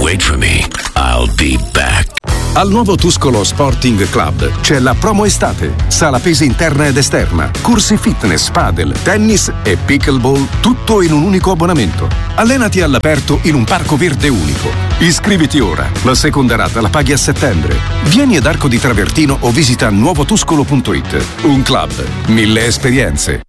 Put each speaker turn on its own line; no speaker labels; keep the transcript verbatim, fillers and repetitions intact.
wait for me. I'll be back.
Al nuovo Tuscolo Sporting Club c'è la promo estate. Sala pesi interna ed esterna, corsi fitness, padel, tennis e pickleball, tutto in un unico abbonamento. Allenati all'aperto in un parco verde unico. Iscriviti ora. La seconda rata la paghi a settembre. Vieni ad Arco di Travertino o visita nuovo tuscolo punto it. Un club, mille esperienze.